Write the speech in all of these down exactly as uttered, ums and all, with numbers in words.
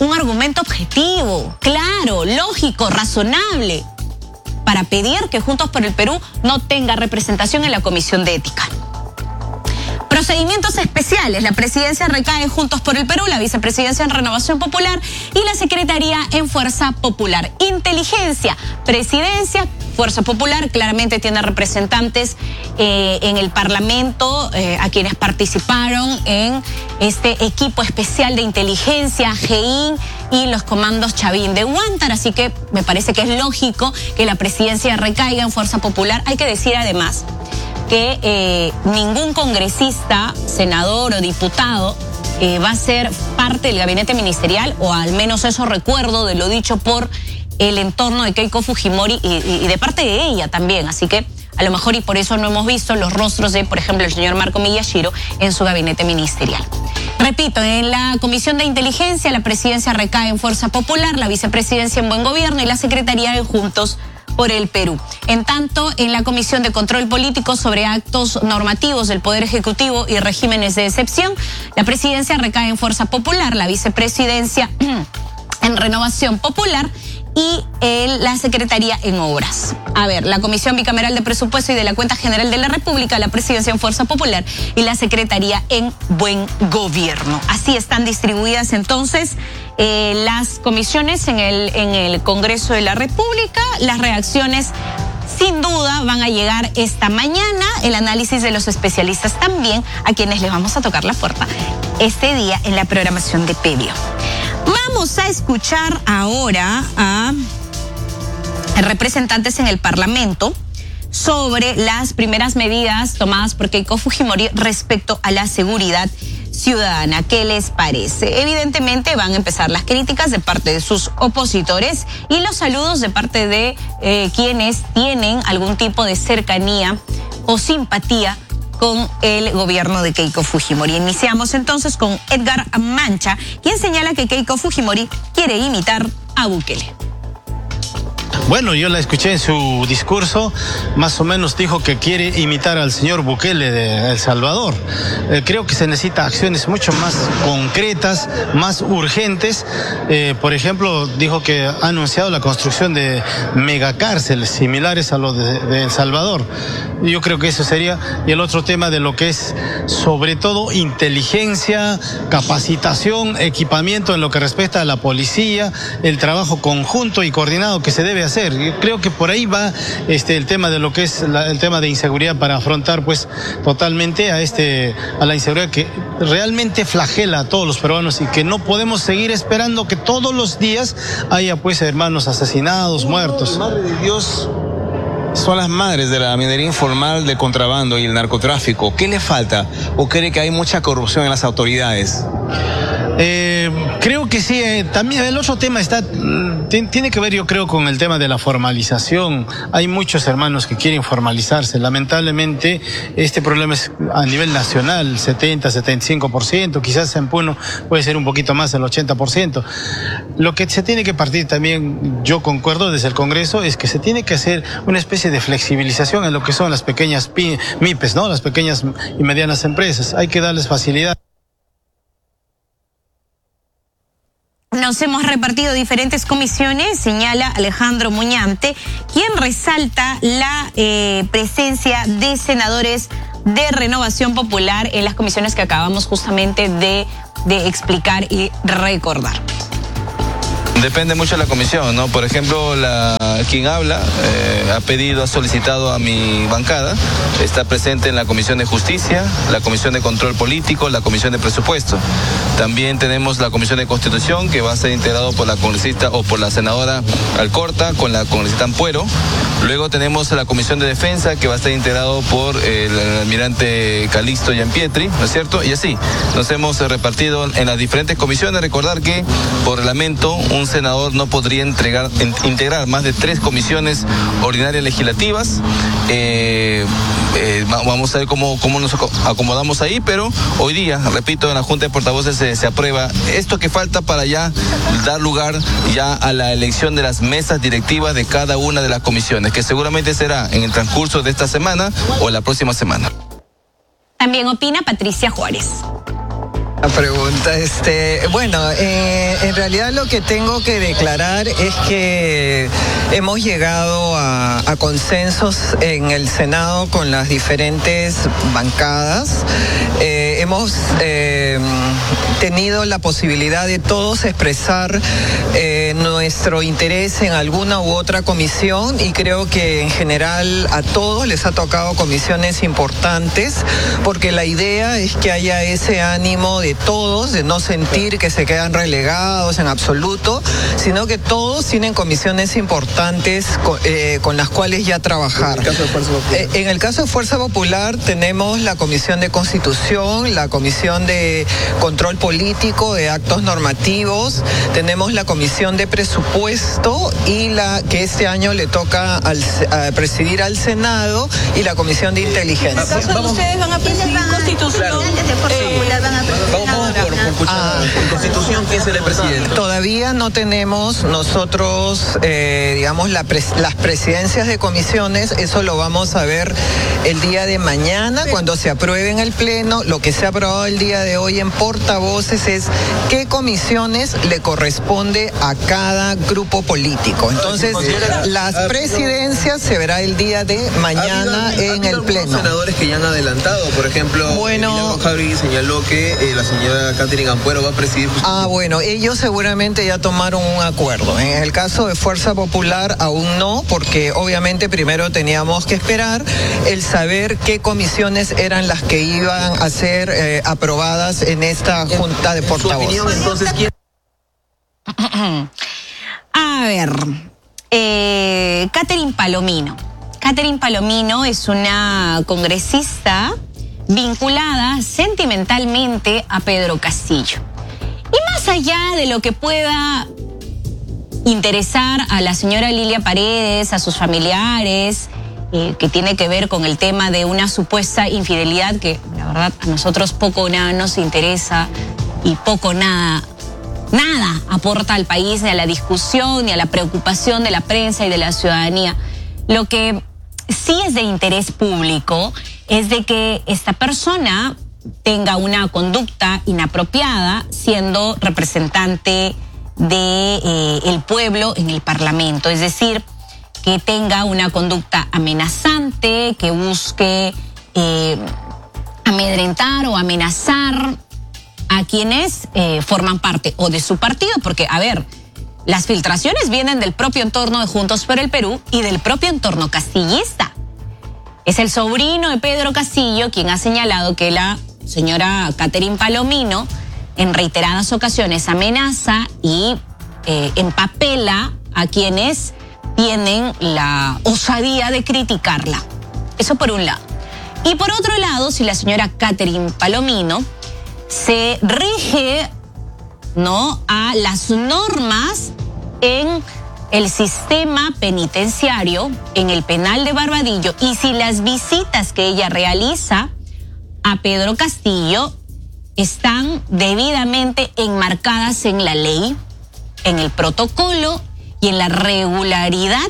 un argumento objetivo, claro, lógico, razonable, para pedir que Juntos por el Perú no tenga representación en la Comisión de Ética. Procedimientos especiales. La presidencia recae en Juntos por el Perú, la vicepresidencia en Renovación Popular y la secretaría en Fuerza Popular. Inteligencia, presidencia, Fuerza Popular, claramente tiene representantes eh, en el Parlamento, eh, a quienes participaron en este equipo especial de inteligencia, G I N y los comandos Chavín de Huántar, así que me parece que es lógico que la presidencia recaiga en Fuerza Popular. Hay que decir además que eh, ningún congresista, senador o diputado eh, va a ser parte del gabinete ministerial, o al menos eso recuerdo de lo dicho por el entorno de Keiko Fujimori y, y, y de parte de ella también. Así que a lo mejor y por eso no hemos visto los rostros de, por ejemplo, el señor Marco Miyashiro en su gabinete ministerial. Repito, en la Comisión de Inteligencia la presidencia recae en Fuerza Popular, la vicepresidencia en Buen Gobierno y la secretaría en Juntos por el Perú. En tanto, en la Comisión de Control Político sobre actos normativos del Poder Ejecutivo y regímenes de excepción, la presidencia recae en Fuerza Popular, la vicepresidencia en Renovación Popular y el, la Secretaría en Obras. A ver, la Comisión Bicameral de Presupuesto y de la Cuenta General de la República, la presidencia en Fuerza Popular y la Secretaría en Buen Gobierno. Así están distribuidas entonces eh, las comisiones en el, en el Congreso de la República. Las reacciones sin duda van a llegar esta mañana, el análisis de los especialistas también, a quienes les vamos a tocar la puerta este día en la programación de P B O. Vamos a escuchar ahora a representantes en el Parlamento sobre las primeras medidas tomadas por Keiko Fujimori respecto a la seguridad ciudadana. ¿Qué les parece? Evidentemente van a empezar las críticas de parte de sus opositores y los saludos de parte de eh, quienes tienen algún tipo de cercanía o simpatía con el gobierno de Keiko Fujimori. Iniciamos entonces con Edgar Mancha, quien señala que Keiko Fujimori quiere imitar a Bukele. Bueno, yo la escuché en su discurso, más o menos dijo que quiere imitar al señor Bukele de El Salvador. Eh, creo que se necesita acciones mucho más concretas, más urgentes. Eh, por ejemplo, dijo que ha anunciado la construcción de megacárceles similares a los de, de El Salvador. Yo creo que eso sería. Y el otro tema de lo que es, sobre todo, inteligencia, capacitación, equipamiento en lo que respecta a la policía, el trabajo conjunto y coordinado que se debe hacer. Yo creo que por ahí va este el tema de lo que es la, el tema de inseguridad, para afrontar pues totalmente a este a la inseguridad que realmente flagela a todos los peruanos y que no podemos seguir esperando que todos los días haya pues hermanos asesinados, muertos. Madre de Dios, son las madres de la minería informal, del contrabando y el narcotráfico. ¿Qué le falta? ¿O cree que hay mucha corrupción en las autoridades? Eh, creo que sí. Eh, también el otro tema está tiene que ver, yo creo, con el tema de la formalización. Hay muchos hermanos que quieren formalizarse. Lamentablemente, este problema es a nivel nacional, setenta, setenta y cinco por ciento. Quizás en Puno puede ser un poquito más, el ochenta por ciento. Lo que se tiene que partir también, yo concuerdo desde el Congreso, es que se tiene que hacer una especie de flexibilización en lo que son las pequeñas MIPES, ¿no? Las pequeñas y medianas empresas. Hay que darles facilidad. Nos hemos repartido diferentes comisiones, señala Alejandro Muñante, quien resalta la eh, presencia de senadores de Renovación Popular en las comisiones que acabamos justamente de, de explicar y recordar. Depende mucho de la comisión, ¿no? Por ejemplo, la, quien habla eh, ha pedido, ha solicitado a mi bancada, está presente en la Comisión de Justicia, la Comisión de Control Político, la Comisión de Presupuesto. También tenemos la Comisión de Constitución, que va a ser integrado por la congresista o por la senadora Alcorta con la congresista Ampuero. Luego tenemos la Comisión de Defensa, que va a estar integrado por el, el almirante Calixto Gianpietri, ¿no es cierto? Y así nos hemos repartido en las diferentes comisiones. Recordar que por reglamento un senador no podría entregar, en, integrar más de tres comisiones ordinarias legislativas. Eh, eh, vamos a ver cómo, cómo nos acomodamos ahí, pero hoy día, repito, en la Junta de Portavoces se, se aprueba esto que falta para ya dar lugar ya a la elección de las mesas directivas de cada una de las comisiones, que seguramente será en el transcurso de esta semana o la próxima semana. También opina Patricia Juárez. La pregunta, este, bueno, eh, en realidad lo que tengo que declarar es que hemos llegado a, a consensos en el Senado con las diferentes bancadas. Eh, hemos eh, tenido la posibilidad de todos expresar eh, nuestro interés en alguna u otra comisión y creo que en general a todos les ha tocado comisiones importantes porque la idea es que haya ese ánimo de todos, de no sentir que se quedan relegados en absoluto, sino que todos tienen comisiones importantes con, eh, con las cuales ya trabajar. En el caso de Fuerza Popular, eh, en el caso de Fuerza Popular tenemos la Comisión de Constitución, la Comisión de Control Político, de Actos Normativos, tenemos la Comisión de Presupuesto y la que este año le toca al, a presidir al Senado y la Comisión de Inteligencia. ¿En el caso de ustedes van a presidir Constitución? Vamos, vamos por, por escuchar ah, en Constitución quién será el presidente. Todavía no tenemos nosotros, eh, digamos, la pres, las presidencias de comisiones, eso lo vamos a ver el día de mañana cuando se apruebe en el Pleno. Lo que se ha aprobado el día de hoy en portavoces es qué comisiones le corresponde a cada grupo político. Entonces, las presidencias se verá el día de mañana en el Pleno. Senadores que ya han adelantado, por ejemplo, bueno, Javi señaló que eh, la señora Catherine Ampuero va a presidir. Ah, bueno, ellos seguramente ya tomaron un acuerdo. En el caso de Fuerza Popular aún no, porque obviamente primero teníamos que esperar el saber qué comisiones eran las que iban a ser eh, aprobadas en esta junta de portavoces. ¿Su opinión, entonces, quién? A ver, eh, Catherine Palomino. Catherine Palomino es una congresista vinculada sentimentalmente a Pedro Castillo. Y más allá de lo que pueda interesar a la señora Lilia Paredes, a sus familiares, eh, que tiene que ver con el tema de una supuesta infidelidad que la verdad a nosotros poco o nada nos interesa y poco nada, nada aporta al país, ni a la discusión, ni a la preocupación de la prensa y de la ciudadanía. Lo que sí es de interés público es de que esta persona tenga una conducta inapropiada siendo representante de eh, el pueblo en el Parlamento, es decir, que tenga una conducta amenazante, que busque eh, amedrentar o amenazar a quienes eh, forman parte o de su partido, porque, a ver, las filtraciones vienen del propio entorno de Juntos por el Perú y del propio entorno castillista. Es el sobrino de Pedro Castillo quien ha señalado que la señora Catherine Palomino en reiteradas ocasiones amenaza y eh, empapela a quienes tienen la osadía de criticarla. Eso por un lado. Y por otro lado, si la señora Catherine Palomino se rige, ¿no?, a las normas en el sistema penitenciario, en el penal de Barbadillo, y si las visitas que ella realiza a Pedro Castillo están debidamente enmarcadas en la ley, en el protocolo y en la regularidad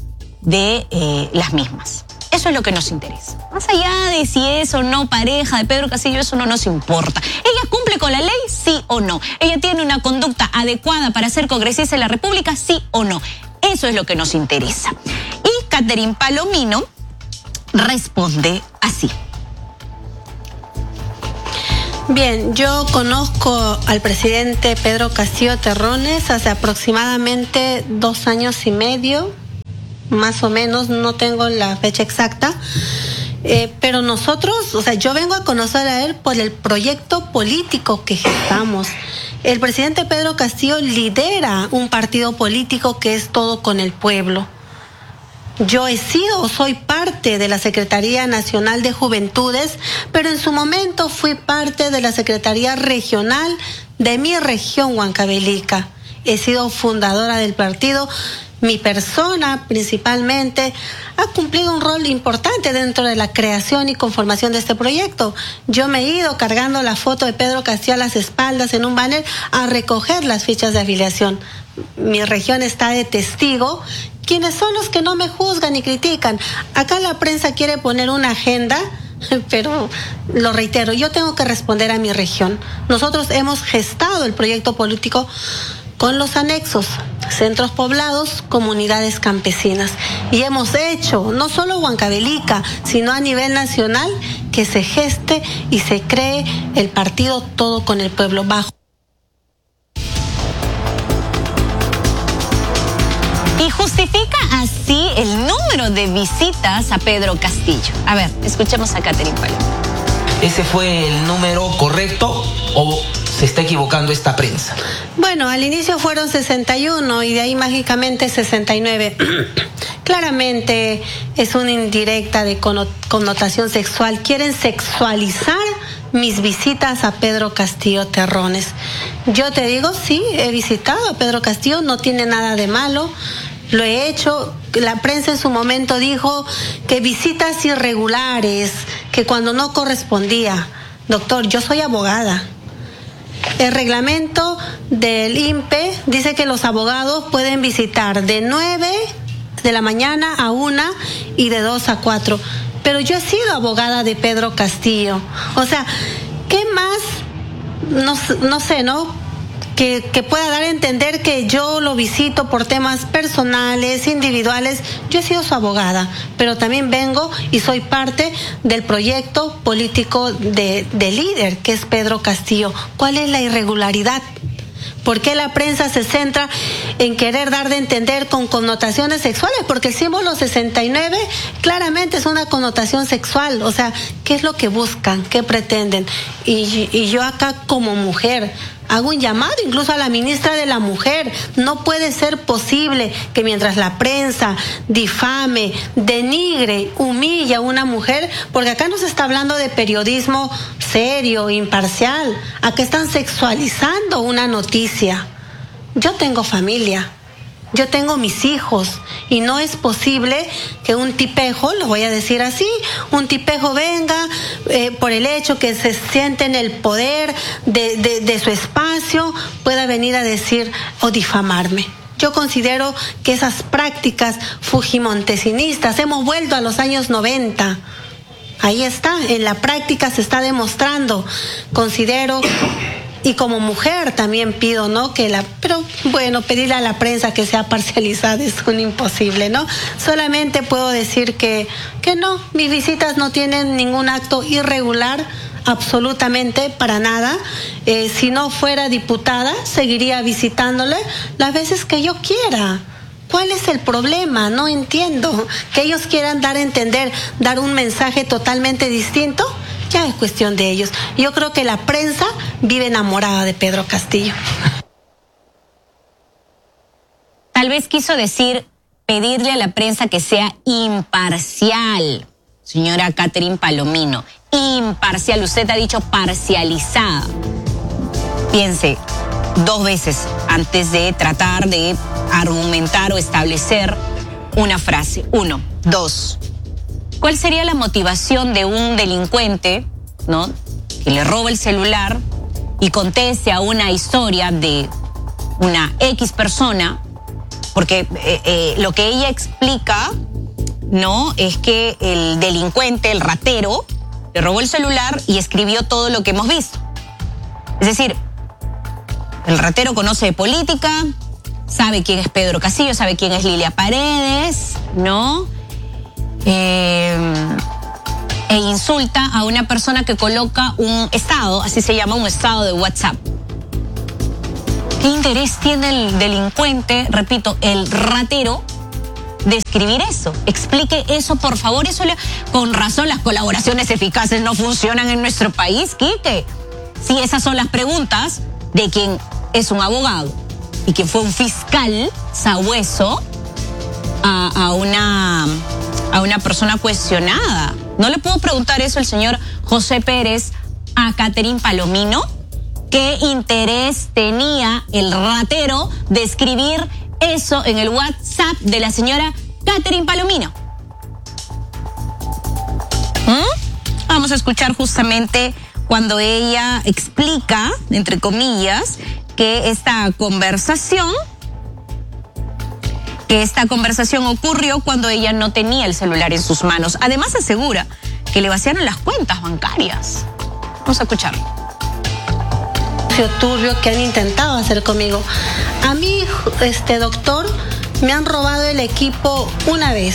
de eh, las mismas. Eso es lo que nos interesa. Más allá de si es o no pareja de Pedro Castillo, eso no nos importa. ¿Ella cumple con la ley? Sí o no. ¿Ella tiene una conducta adecuada para ser congresista de la República? Sí o no. Eso es lo que nos interesa. Y Catherine Palomino responde así. Bien, yo conozco al presidente Pedro Castillo Terrones hace aproximadamente dos años y medio, más o menos, no tengo la fecha exacta, eh, pero nosotros, o sea, yo vengo a conocer a él por el proyecto político que gestamos. El presidente Pedro Castillo lidera un partido político que es Todo con el Pueblo. Yo he sido o soy parte de la Secretaría Nacional de Juventudes, pero en su momento fui parte de la Secretaría Regional de mi región, Huancavelica. He sido fundadora del partido. Mi persona, principalmente, ha cumplido un rol importante dentro de la creación y conformación de este proyecto. Yo me he ido cargando la foto de Pedro Castillo a las espaldas en un banner a recoger las fichas de afiliación. Mi región está de testigo. ¿Quiénes son los que no me juzgan y critican? Acá la prensa quiere poner una agenda pero lo reitero, yo tengo que responder a mi región. Nosotros hemos gestado el proyecto político con los anexos, centros poblados, comunidades campesinas. Y hemos hecho, no solo Huancavelica, sino a nivel nacional, que se geste y se cree el partido Todo con el Pueblo bajo. Y justifica así el número de visitas a Pedro Castillo. A ver, escuchemos a Catherine Palomino. ¿Ese fue el número correcto o se está equivocando esta prensa? Bueno, al inicio fueron sesenta y uno y de ahí mágicamente sesenta y nueve. Claramente es una indirecta de connotación sexual. Quieren sexualizar mis visitas a Pedro Castillo Terrones. Yo te digo, sí, he visitado a Pedro Castillo, no tiene nada de malo. Lo he hecho. La prensa en su momento dijo que visitas irregulares, que cuando no correspondía. Doctor, yo soy abogada. El reglamento del I N P E dice que los abogados pueden visitar de nueve de la mañana a una y de dos a cuatro. Pero yo he sido abogada de Pedro Castillo. O sea, ¿qué más? No, no sé, ¿no? Que, que pueda dar a entender que yo lo visito por temas personales, individuales. Yo he sido su abogada, pero también vengo y soy parte del proyecto político de, de líder, que es Pedro Castillo. ¿Cuál es la irregularidad? ¿Por qué la prensa se centra en querer dar de entender con connotaciones sexuales? Porque el símbolo sesenta y nueve claramente es una connotación sexual. O sea, ¿qué es lo que buscan? ¿Qué pretenden? Y, y yo acá como mujer hago un llamado incluso a la ministra de la Mujer. No puede ser posible que mientras la prensa difame, denigre, humilla a una mujer, porque acá no se está hablando de periodismo serio, imparcial. Acá están sexualizando una noticia. Yo tengo familia. Yo tengo mis hijos y no es posible que un tipejo, lo voy a decir así, un tipejo venga eh, por el hecho que se siente en el poder de, de, de su espacio, pueda venir a decir o difamarme. Yo considero que esas prácticas fujimontesinistas, hemos vuelto a los años noventa. Ahí está, en la práctica se está demostrando. Considero... Y como mujer también pido, ¿no? Que la, pero bueno, pedirle a la prensa que sea parcializada es un imposible, ¿no? Solamente puedo decir que, que no, mis visitas no tienen ningún acto irregular, absolutamente para nada. Eh, si no fuera diputada, seguiría visitándole las veces que yo quiera. ¿Cuál es el problema? No entiendo. Que ellos quieran dar a entender, dar un mensaje totalmente distinto. Ya es cuestión de ellos. Yo creo que la prensa vive enamorada de Pedro Castillo. Tal vez quiso decir pedirle a la prensa que sea imparcial, señora Catherine Palomino. Imparcial, usted ha dicho parcializada. Piense dos veces antes de tratar de argumentar o establecer una frase. Uno, dos. ¿Cuál sería la motivación de un delincuente, ¿no?, que le roba el celular y conteste a una historia de una X persona? Porque eh, eh, lo que ella explica, ¿no?, es que el delincuente, el ratero, le robó el celular y escribió todo lo que hemos visto. Es decir, el ratero conoce de política, sabe quién es Pedro Castillo, sabe quién es Lilia Paredes, ¿no?, Eh, e insulta a una persona que coloca un estado, así se llama, un estado de WhatsApp. ¿Qué interés tiene el delincuente, repito, el ratero, de escribir eso? Explique eso, por favor. Eso le... Con razón las colaboraciones eficaces no funcionan en nuestro país, Quique. Si esas son las preguntas de quien es un abogado y quien fue un fiscal sabueso a, a una... a una persona cuestionada. ¿No le puedo preguntar eso al señor José Pérez a Catherine Palomino? ¿Qué interés tenía el ratero de escribir eso en el WhatsApp de la señora Catherine Palomino? ¿Mm? Vamos a escuchar justamente cuando ella explica, entre comillas, que esta conversación que esta conversación ocurrió cuando ella no tenía el celular en sus manos. Además asegura que le vaciaron las cuentas bancarias. Vamos a escuchar. Turbio que han intentado hacer conmigo. A mí, este doctor, me han robado el equipo una vez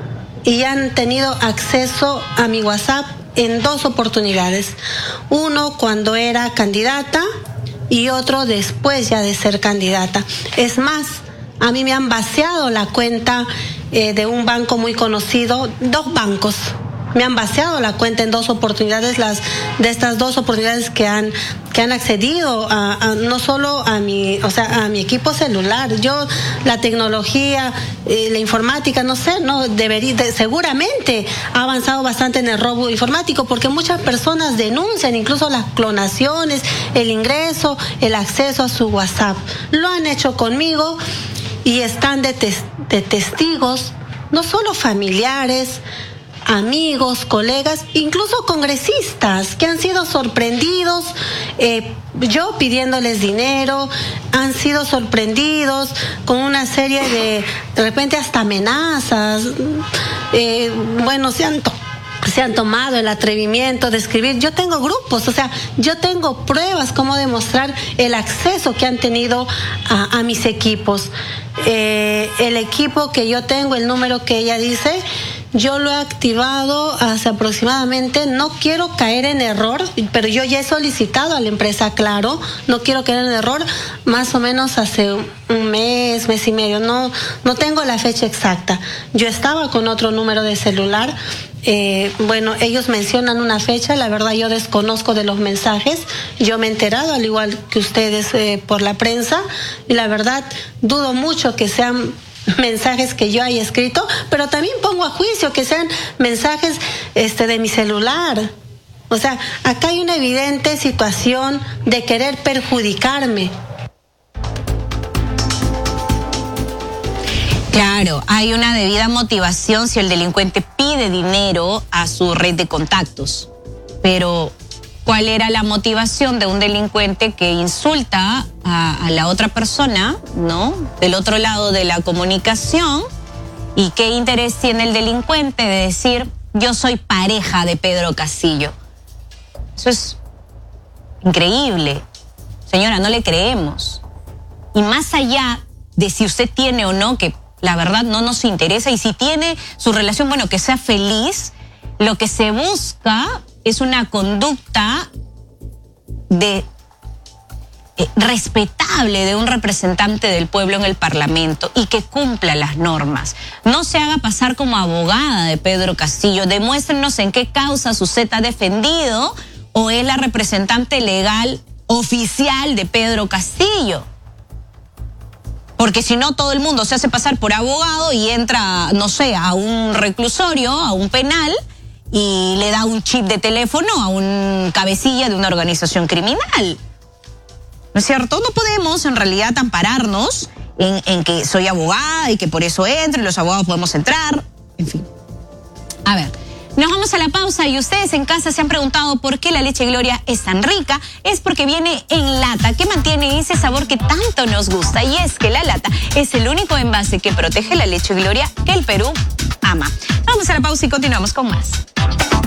y han tenido acceso a mi WhatsApp en dos oportunidades. Uno cuando era candidata y otro después ya de ser candidata. Es más, a mí me han vaciado la cuenta eh, de un banco muy conocido, dos bancos. Me han vaciado la cuenta en dos oportunidades, las de estas dos oportunidades que han que han accedido a, a no solo a mi, o sea, a mi equipo celular. Yo la tecnología, eh, la informática, no sé, no debería, de, seguramente ha avanzado bastante en el robo informático porque muchas personas denuncian incluso las clonaciones, el ingreso, el acceso a su WhatsApp. Lo han hecho conmigo y están de, tes, de testigos, no solo familiares, amigos, colegas, incluso congresistas que han sido sorprendidos, eh, yo pidiéndoles dinero, han sido sorprendidos con una serie de, de repente hasta amenazas, eh, bueno, se han, to se han tomado el atrevimiento de escribir. Yo tengo grupos, o sea, yo tengo pruebas cómo demostrar el acceso que han tenido a, a mis equipos. Eh, el equipo que yo tengo, el número que ella dice, yo lo he activado hace aproximadamente, no quiero caer en error, pero yo ya he solicitado a la empresa Claro, no quiero caer en error, más o menos hace un mes, mes y medio, no, no tengo la fecha exacta. Yo estaba con otro número de celular, eh, bueno, ellos mencionan una fecha, la verdad yo desconozco de los mensajes, yo me he enterado al igual que ustedes eh, por la prensa, y la verdad dudo mucho que sean mensajes que yo haya escrito, pero también pongo a juicio que sean mensajes este de mi celular. O sea, acá hay una evidente situación de querer perjudicarme. Claro, hay una debida motivación si el delincuente pide dinero a su red de contactos. Pero, ¿cuál era la motivación de un delincuente que insulta a, a la otra persona, ¿no? Del otro lado de la comunicación. ¿Y qué interés tiene el delincuente de decir, yo soy pareja de Pedro Castillo? Eso es increíble. Señora, no le creemos. Y más allá de si usted tiene o no, que la verdad no nos interesa, y si tiene su relación, bueno, que sea feliz, lo que se busca es una conducta de eh, respetable de un representante del pueblo en el Parlamento y que cumpla las normas. No se haga pasar como abogada de Pedro Castillo. Demuéstrenos en qué causa usted ha defendido o es la representante legal oficial de Pedro Castillo. Porque si no, todo el mundo se hace pasar por abogado y entra, no sé, a un reclusorio, a un penal, y le da un chip de teléfono a un cabecilla de una organización criminal. ¿No es cierto? No podemos en realidad ampararnos en, en que soy abogada y que por eso entro y los abogados podemos entrar. En fin. A ver, nos vamos a la pausa y ustedes en casa se han preguntado por qué la leche Gloria es tan rica. Es porque viene en lata, que mantiene ese sabor que tanto nos gusta. Y es que la lata es el único envase que protege la leche Gloria que el Perú ama. Vamos a la pausa y continuamos con más.